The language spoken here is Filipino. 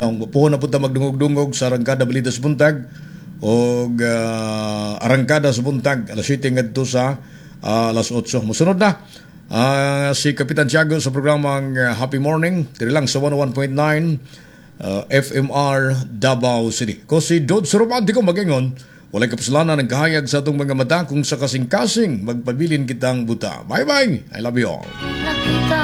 po na punta magdungog-dungog sa Arangkada Balita sa Buntag o Arangkada sa Buntag alas 7 ngadto sa alas 8. Musunod na si Kapitan Tiago sa programang Happy Morning diri lang sa 101.9 FMR Davao City. Ko si Dod sa Romantiko magingon, walay kapsalanan ng kahayag sa atong mga mata kung sa kasing-kasing magpabilin kitang buta. Bye-bye! I love you all.